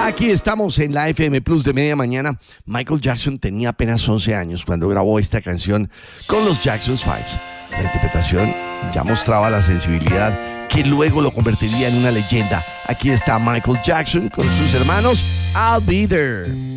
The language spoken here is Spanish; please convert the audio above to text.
Aquí estamos en la FM Plus de media mañana. Michael Jackson tenía apenas 11 años cuando grabó esta canción con los Jackson 5. La interpretación ya mostraba la sensibilidad que luego lo convertiría en una leyenda. Aquí está Michael Jackson con sus hermanos I'll Be There.